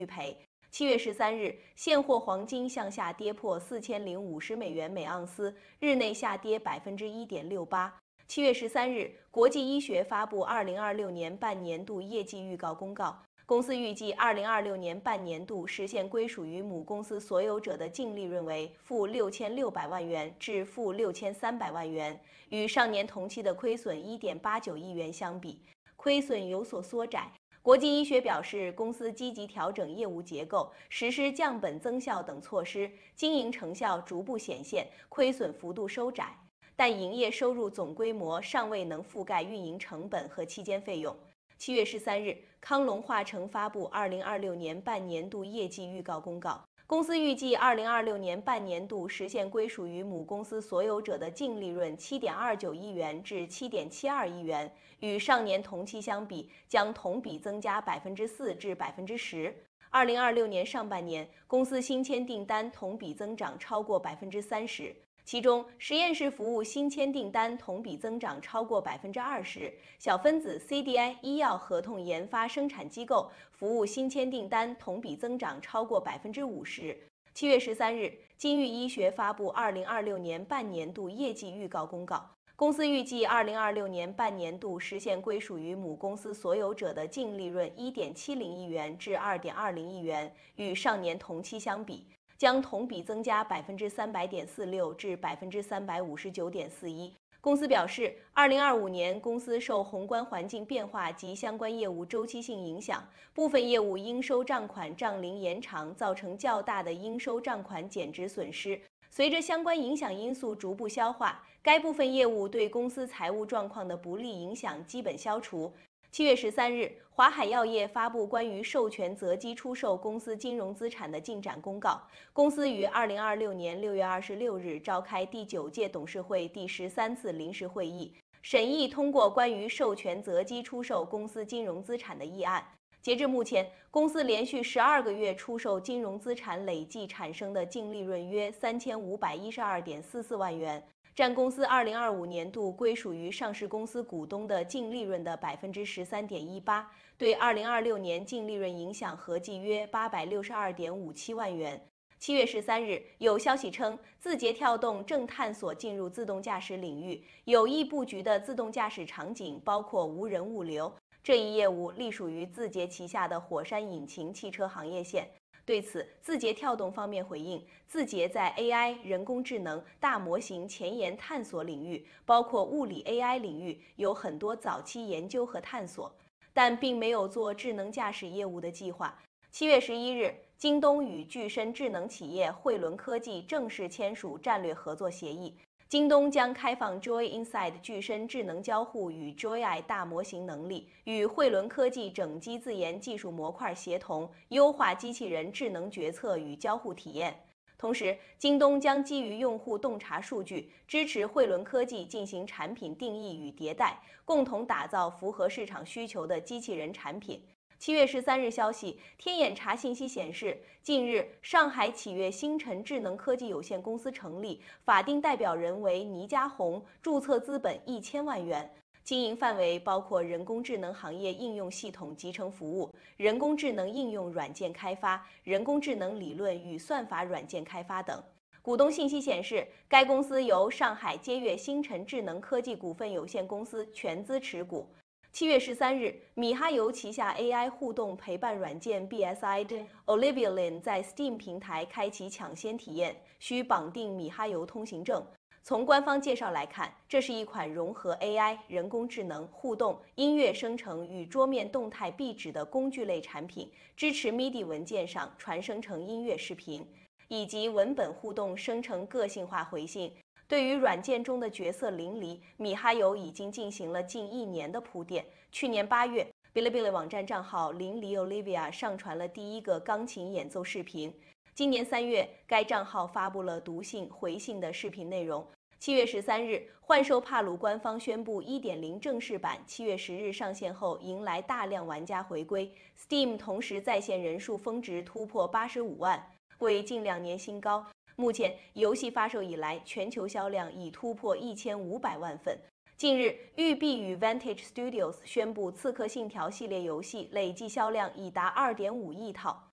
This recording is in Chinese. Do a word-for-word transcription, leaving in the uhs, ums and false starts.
赔。七月十三日，现货黄金向下跌破四千零五十美元每盎司，日内下跌百分之一点六八。七月十三日，国际医学发布二零二六年半年度业绩预告公告。公司预计二零二六年半年度实现归属于母公司所有者的净利润为负六千六百万元至负六千三百万元，与上年同期的亏损一点八九亿元相比，亏损有所缩窄。国际医学表示，公司积极调整业务结构，实施降本增效等措施，经营成效逐步显现，亏损幅度收窄，但营业收入总规模尚未能覆盖运营成本和期间费用。七月十三日，康龙化成发布二零二六年半年度业绩预告公告。公司预计二零二六年半年度实现归属于母公司所有者的净利润七点二九亿元至七点七二亿元，与上年同期相比，将同比增加百分之四至百分之十。二零二六年上半年，公司新签订单同比增长超过百分之三十。其中，实验室服务新签订单同比增长超过百分之二十，小分子 C D I 医药合同研发生产机构服务新签订单同比增长超过百分之五十。七月十三日，金域医学发布二零二六年半年度业绩预告公告。公司预计二零二六年半年度实现归属于母公司所有者的净利润一点七零亿元至二点二零亿元，与上年同期相比，将同比增加百分之三百点四六至百分之三百五十九点四一。公司表示，二零二五年公司受宏观环境变化及相关业务周期性影响，部分业务应收账款账龄延长，造成较大的应收账款减值损失。随着相关影响因素逐步消化，该部分业务对公司财务状况的不利影响基本消除。七月十三日，华海药业发布关于授权择机出售公司金融资产的进展公告。公司于二零二六年六月二十六日召开第九届董事会第十三次临时会议，审议通过关于授权择机出售公司金融资产的议案。截至目前，公司连续十二个月出售金融资产累计产生的净利润约三千五百一十二点四四万元，占公司二零二五年度归属于上市公司股东的净利润的百分之十三点一八，对二零二六年净利润影响合计约八百六十二点五七万元。七月十三日，有消息称，字节跳动正探索进入自动驾驶领域，有意布局的自动驾驶场景包括无人物流。这一业务隶属于字节旗下的火山引擎汽车行业线。对此，字节跳动方面回应，字节在 A I、人工智能、大模型前沿探索领域，包括物理 A I 领域，有很多早期研究和探索，但并没有做智能驾驶业务的计划。七月十一日，京东与具身智能企业汇伦科技正式签署战略合作协议。京东将开放 Joy Inside 具身智能交互与 Joy 大模型能力，与汇伦科技整机自研技术模块协同，优化机器人智能决策与交互体验。同时，京东将基于用户洞察数据，支持汇伦科技进行产品定义与迭代，共同打造符合市场需求的机器人产品。七月十三日消息，天眼查信息显示，近日上海启悦星辰智能科技有限公司成立，法定代表人为倪家红，注册资本一千万元，经营范围包括人工智能行业应用系统集成服务、人工智能应用软件开发、人工智能理论与算法软件开发等。股东信息显示，该公司由上海接悦星辰智能科技股份有限公司全资持股。七月十三日，米哈游旗下 A I 互动陪伴软件 B S I 的 Olivia Lin 在 Steam 平台开启抢先体验，需绑定米哈游通行证。从官方介绍来看，这是一款融合 A I、人工智能、互动、音乐生成与桌面动态壁纸的工具类产品，支持 M I D I 文件上传生成音乐视频，以及文本互动生成个性化回信。对于软件中的角色淋漓，米哈游已经进行了近一年的铺垫。去年八月，哔哩哔哩网站账号淋漓 Olivia 上传了第一个钢琴演奏视频。今年三月，该账号发布了读信、回信的视频内容。七月十三日，幻兽帕鲁官方宣布 一点零 正式版七月十日上线后，迎来大量玩家回归。Steam 同时在线人数峰值突破八十五万，为近两年新高。目前，游戏发售以来，全球销量已突破一千五百万份。近日，育碧与 Vantage Studios 宣布《刺客信条》系列游戏累计销量已达二点五亿套。